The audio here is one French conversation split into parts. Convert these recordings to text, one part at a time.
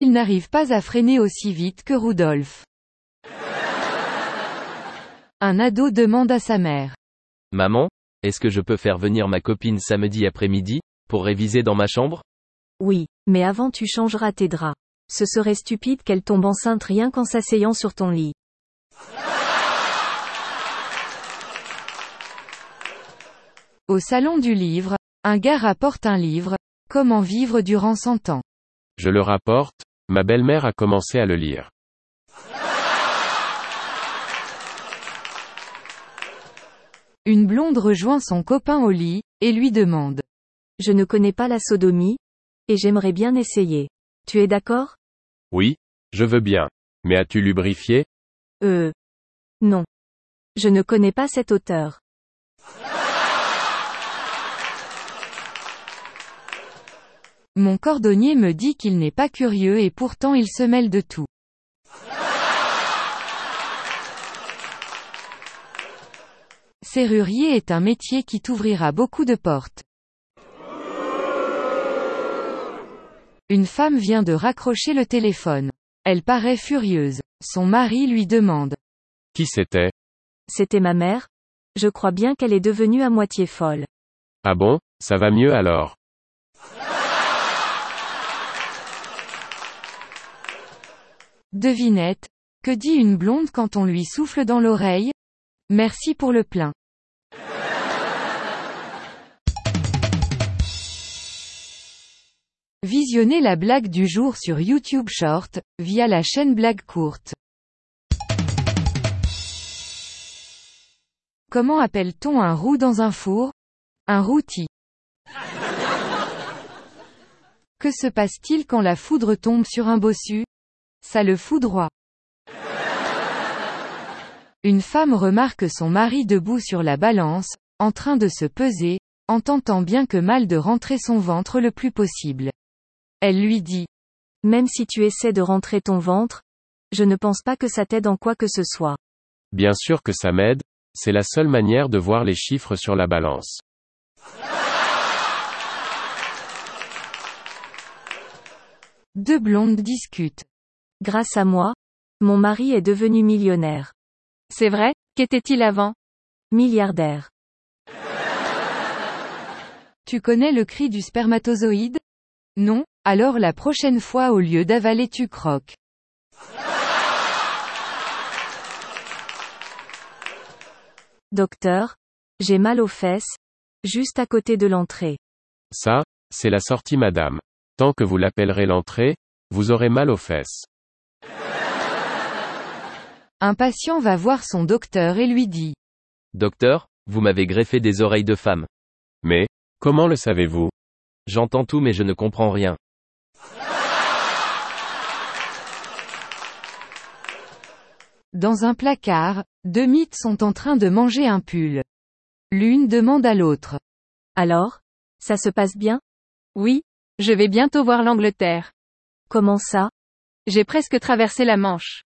Il n'arrive pas à freiner aussi vite que Rudolf. Un ado demande à sa mère. Maman, est-ce que je peux faire venir ma copine samedi après-midi, pour réviser dans ma chambre? Oui, mais avant tu changeras tes draps. Ce serait stupide qu'elle tombe enceinte rien qu'en s'asseyant sur ton lit. Au salon du livre, un gars rapporte un livre, Comment vivre durant 100 ans. Je le rapporte, ma belle-mère a commencé à le lire. Une blonde rejoint son copain au lit, et lui demande. Je ne connais pas la sodomie, et j'aimerais bien essayer. Tu es d'accord? Oui, je veux bien. Mais as-tu lubrifié? Non. Je ne connais pas cet auteur. Mon cordonnier me dit qu'il n'est pas curieux et pourtant il se mêle de tout. Serrurier est un métier qui t'ouvrira beaucoup de portes. Une femme vient de raccrocher le téléphone. Elle paraît furieuse. Son mari lui demande. Qui c'était? C'était ma mère? Je crois bien qu'elle est devenue à moitié folle. Ah bon, ça va mieux alors. Devinette. Que dit une blonde quand on lui souffle dans l'oreille? Merci pour le plein. Visionnez la blague du jour sur YouTube Short, via la chaîne Blague Courte. Comment appelle-t-on un roux dans un four? Un rôti. Que se passe-t-il quand la foudre tombe sur un bossu? Ça le foudroie. Une femme remarque son mari debout sur la balance, en train de se peser, en tentant bien que mal de rentrer son ventre le plus possible. Elle lui dit. Même si tu essaies de rentrer ton ventre, je ne pense pas que ça t'aide en quoi que ce soit. Bien sûr que ça m'aide, c'est la seule manière de voir les chiffres sur la balance. Deux blondes discutent. Grâce à moi, mon mari est devenu millionnaire. C'est vrai? Qu'était-il avant? Milliardaire. Tu connais le cri du spermatozoïde? Non? Alors la prochaine fois au lieu d'avaler tu croques. Docteur, j'ai mal aux fesses, juste à côté de l'entrée. Ça, c'est la sortie madame. Tant que vous l'appellerez l'entrée, vous aurez mal aux fesses. Un patient va voir son docteur et lui dit. Docteur, vous m'avez greffé des oreilles de femme. Mais, comment le savez-vous? J'entends tout mais je ne comprends rien. Dans un placard, deux mythes sont en train de manger un pull. L'une demande à l'autre. Alors? Ça se passe bien? Oui, je vais bientôt voir l'Angleterre. Comment ça? J'ai presque traversé la Manche.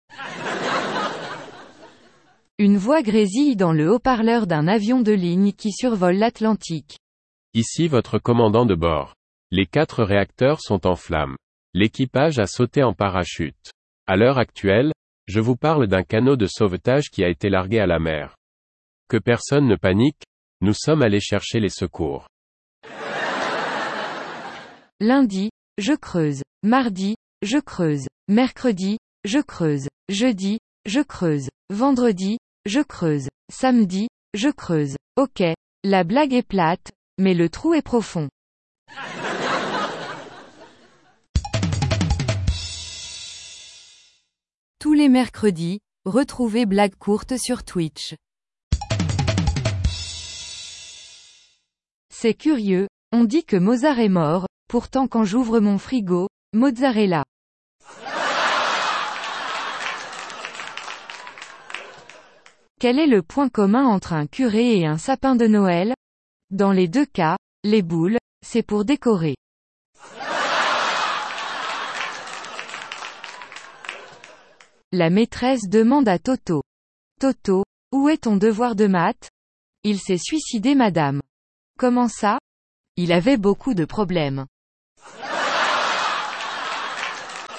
Une voix grésille dans le haut-parleur d'un avion de ligne qui survole l'Atlantique. Ici votre commandant de bord. Les 4 réacteurs sont en flammes. L'équipage a sauté en parachute. À l'heure actuelle, je vous parle d'un canot de sauvetage qui a été largué à la mer. Que personne ne panique, nous sommes allés chercher les secours. Lundi, je creuse. Mardi, je creuse. Mercredi, je creuse. Jeudi, je creuse. Vendredi, je creuse. Samedi, je creuse. Ok, la blague est plate, mais le trou est profond. Tous les mercredis, retrouvez Blague Courte sur Twitch. C'est curieux, on dit que Mozart est mort, pourtant quand j'ouvre mon frigo, mozzarella. Quel est le point commun entre un curé et un sapin de Noël? Dans les deux cas, les boules, c'est pour décorer. La maîtresse demande à Toto. Toto, où est ton devoir de maths? Il s'est suicidé madame. Comment ça? Il avait beaucoup de problèmes.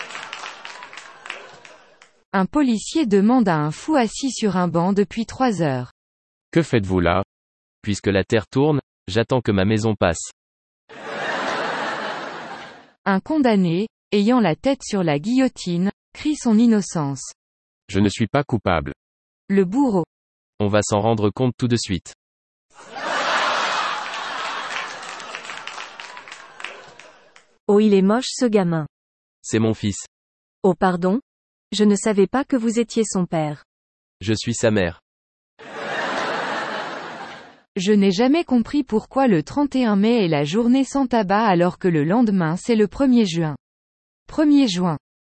Un policier demande à un fou assis sur un banc depuis 3 heures. Que faites-vous là? Puisque la terre tourne, j'attends que ma maison passe. Un condamné, ayant la tête sur la guillotine, crie son innocence. Je ne suis pas coupable. Le bourreau. On va s'en rendre compte tout de suite. Oh, il est moche ce gamin. C'est mon fils. Oh pardon? Je ne savais pas que vous étiez son père. Je suis sa mère. Je n'ai jamais compris pourquoi le 31 mai est la journée sans tabac alors que le lendemain c'est le 1er juin. 1er juin.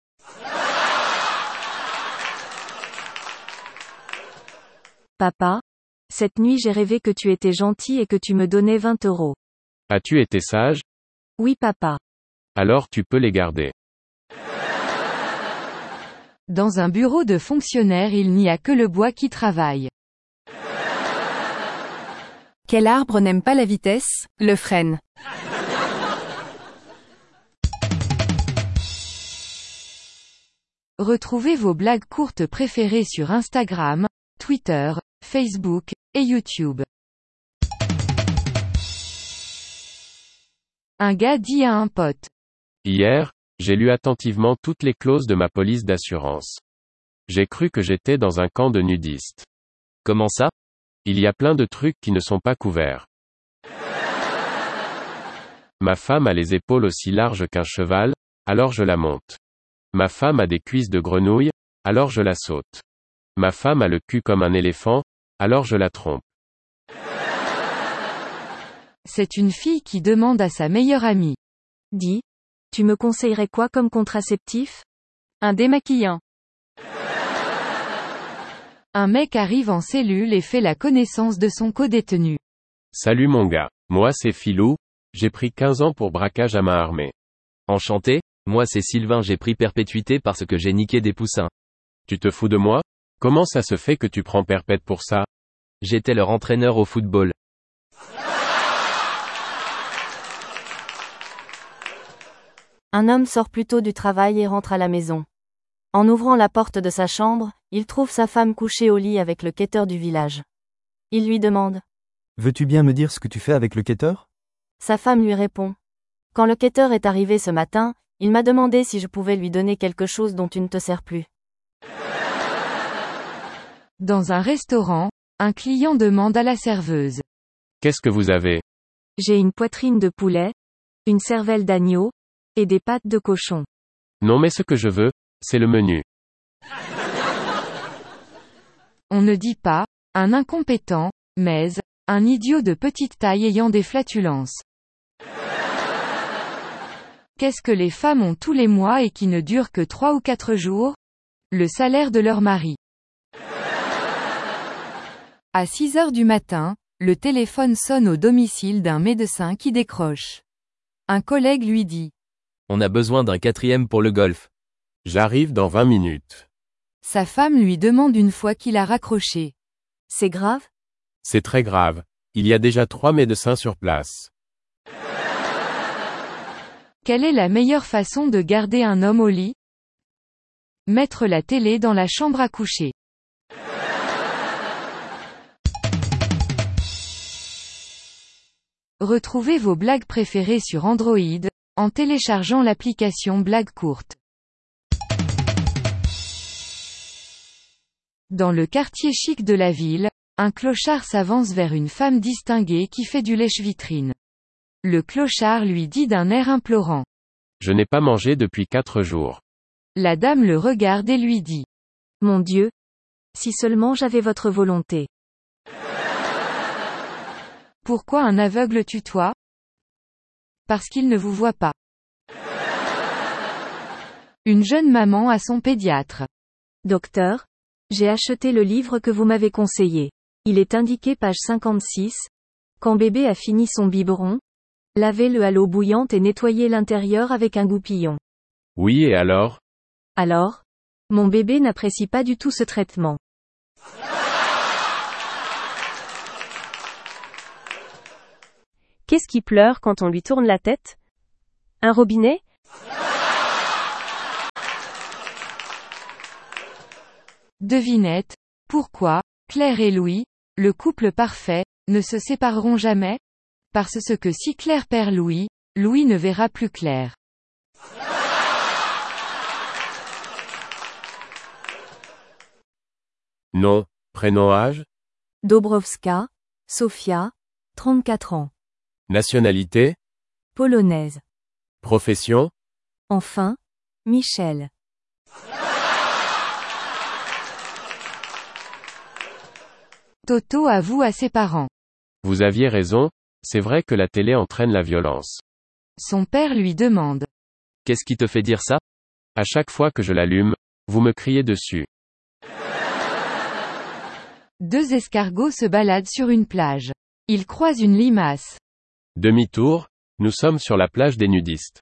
Papa? Cette nuit j'ai rêvé que tu étais gentil et que tu me donnais 20 €. As-tu été sage? Oui papa. Alors tu peux les garder. Dans un bureau de fonctionnaire il n'y a que le bois qui travaille. Quel arbre n'aime pas la vitesse? Le frêne. Retrouvez vos blagues courtes préférées sur Instagram, Twitter, Facebook, et YouTube. Un gars dit à un pote. Hier, j'ai lu attentivement toutes les clauses de ma police d'assurance. J'ai cru que j'étais dans un camp de nudistes. Comment ça? Il y a plein de trucs qui ne sont pas couverts. Ma femme a les épaules aussi larges qu'un cheval, alors je la monte. Ma femme a des cuisses de grenouille, alors je la saute. Ma femme a le cul comme un éléphant, alors je la trompe. C'est une fille qui demande à sa meilleure amie. Dis, tu me conseillerais quoi comme contraceptif? Un démaquillant. Un mec arrive en cellule et fait la connaissance de son codétenu. Salut mon gars, moi c'est Philou, j'ai pris 15 ans pour braquage à main armée. Enchanté, moi c'est Sylvain, j'ai pris perpétuité parce que j'ai niqué des poussins. Tu te fous de moi? Comment ça se fait que tu prends perpète pour ça? J'étais leur entraîneur au football. Un homme sort plus tôt du travail et rentre à la maison. En ouvrant la porte de sa chambre, il trouve sa femme couchée au lit avec le quêteur du village. Il lui demande. Veux-tu bien me dire ce que tu fais avec le quêteur? Sa femme lui répond. Quand le quêteur est arrivé ce matin, il m'a demandé si je pouvais lui donner quelque chose dont tu ne te sers plus. Dans un restaurant, un client demande à la serveuse. Qu'est-ce que vous avez? J'ai une poitrine de poulet, une cervelle d'agneau, et des pattes de cochon. Non mais ce que je veux, c'est le menu. On ne dit pas, un incompétent, mais, un idiot de petite taille ayant des flatulences. Qu'est-ce que les femmes ont tous les mois et qui ne durent que 3 ou 4 jours? Le salaire de leur mari. À 6 heures du matin, le téléphone sonne au domicile d'un médecin qui décroche. Un collègue lui dit. On a besoin d'un 4e pour le golf. J'arrive dans 20 minutes. Sa femme lui demande une fois qu'il a raccroché. C'est grave? C'est très grave. Il y a déjà 3 médecins sur place. Quelle est la meilleure façon de garder un homme au lit? Mettre la télé dans la chambre à coucher. Retrouvez vos blagues préférées sur Android, en téléchargeant l'application Blagues courtes. Dans le quartier chic de la ville, un clochard s'avance vers une femme distinguée qui fait du lèche-vitrine. Le clochard lui dit d'un air implorant. Je n'ai pas mangé depuis 4 jours. La dame le regarde et lui dit. Mon Dieu! Si seulement j'avais votre volonté. Pourquoi un aveugle tutoie? Parce qu'il ne vous voit pas. Une jeune maman à son pédiatre. Docteur, j'ai acheté le livre que vous m'avez conseillé. Il est indiqué page 56. Quand bébé a fini son biberon, lavez-le à l'eau bouillante et nettoyez l'intérieur avec un goupillon. Oui et alors? Alors? Mon bébé n'apprécie pas du tout ce traitement. Qu'est-ce qui pleure quand on lui tourne la tête? Un robinet? Devinette. Pourquoi, Claire et Louis, le couple parfait, ne se sépareront jamais? Parce que si Claire perd Louis, Louis ne verra plus Claire. Nom, prénom, âge, Dobrowska, Sofia, 34 ans. nationalité, Polonaise. profession, Enfin, Michel. Toto avoue à ses parents. vous aviez raison, c'est vrai que la télé entraîne la violence. Son père lui demande. Qu'est-ce qui te fait dire ça? À chaque fois que je l'allume, vous me criez dessus. Deux escargots se baladent sur une plage. Ils croisent une limace. Demi-tour, nous sommes sur la plage des nudistes.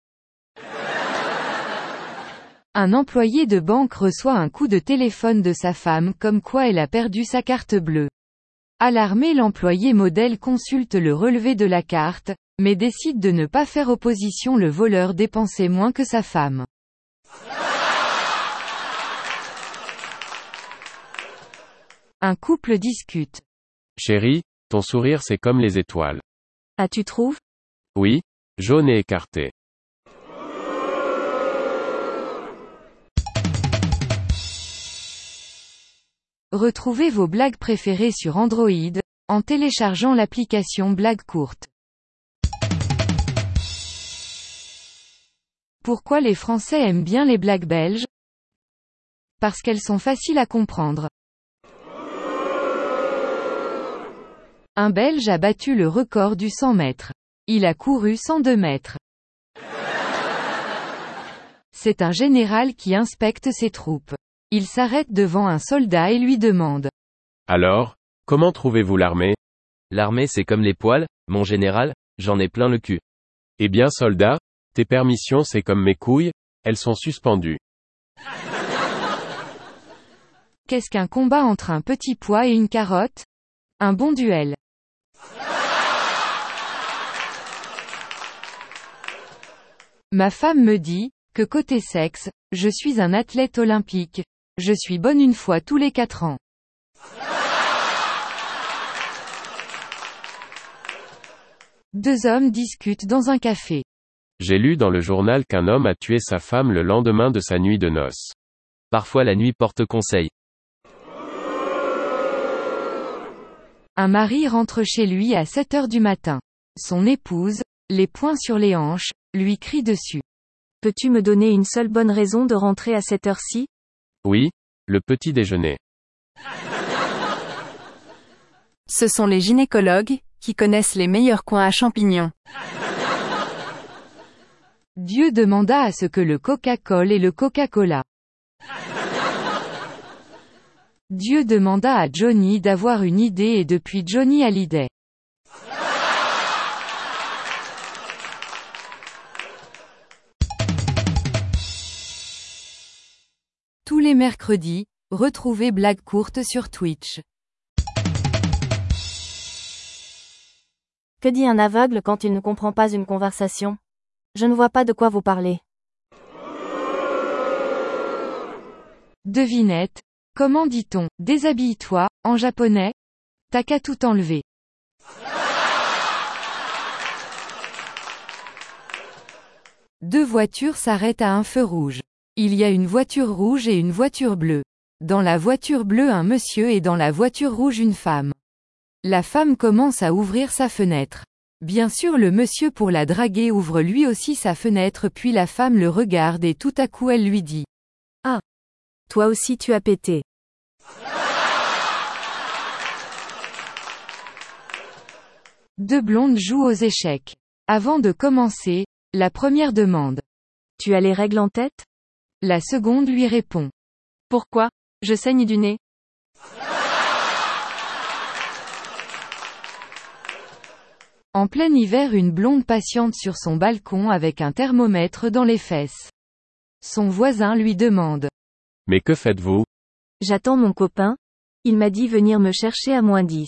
Un employé de banque reçoit un coup de téléphone de sa femme comme quoi elle a perdu sa carte bleue. Alarmé, l'employé modèle consulte le relevé de la carte, mais décide de ne pas faire opposition. Le voleur dépensait moins que sa femme. Un couple discute. Chérie, ton sourire c'est comme les étoiles. Ah, tu trouves? Oui, jaune et écarté. Retrouvez vos blagues préférées sur Android, en téléchargeant l'application Blagues courtes. Pourquoi les Français aiment bien les blagues belges? Parce qu'elles sont faciles à comprendre. Un Belge a battu le record du 100 mètres. Il a couru 102 mètres. C'est un général qui inspecte ses troupes. Il s'arrête devant un soldat et lui demande. Alors, comment trouvez-vous l'armée? L'armée c'est comme les poils, mon général, j'en ai plein le cul. Eh bien soldat, tes permissions c'est comme mes couilles, elles sont suspendues. Qu'est-ce qu'un combat entre un petit pois et une carotte? Un bon duel. Ma femme me dit, que côté sexe, je suis un athlète olympique. Je suis bonne une fois tous les 4 ans. Deux hommes discutent dans un café. J'ai lu dans le journal qu'un homme a tué sa femme le lendemain de sa nuit de noces. Parfois la nuit porte conseil. Un mari rentre chez lui à 7 heures du matin. Son épouse, les poings sur les hanches, lui crie dessus. Peux-tu me donner une seule bonne raison de rentrer à cette heure-ci? Oui, le petit déjeuner. Ce sont les gynécologues, qui connaissent les meilleurs coins à champignons. Dieu demanda à ce que le Coca-Cola et le Coca-Cola. Dieu demanda à Johnny d'avoir une idée et depuis Johnny a l'idée. Tous les mercredis, retrouvez Blagues courtes sur Twitch. Que dit un aveugle quand il ne comprend pas une conversation? Je ne vois pas de quoi vous parlez. Devinette. Comment dit-on « déshabille-toi » en japonais? T'as qu'à tout enlever. Deux voitures s'arrêtent à un feu rouge. Il y a une voiture rouge et une voiture bleue. Dans la voiture bleue un monsieur et dans la voiture rouge une femme. La femme commence à ouvrir sa fenêtre. Bien sûr, le monsieur pour la draguer ouvre lui aussi sa fenêtre, puis la femme le regarde et tout à coup elle lui dit. Ah! Toi aussi tu as pété. Deux blondes jouent aux échecs. Avant de commencer, la première demande. Tu as les règles en tête? La seconde lui répond. Pourquoi? Je saigne du nez. En plein hiver, une blonde patiente sur son balcon avec un thermomètre dans les fesses. Son voisin lui demande. Mais que faites-vous? J'attends mon copain. Il m'a dit venir me chercher à -10.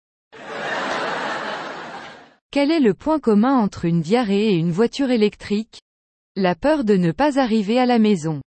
Quel est le point commun entre une diarrhée et une voiture électrique? La peur de ne pas arriver à la maison.